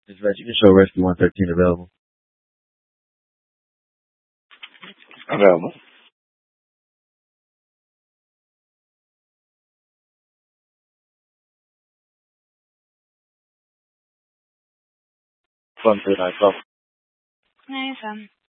Dispatch, you can show Rescue 113 available. Available. Fun 3 9 12. 9 FM.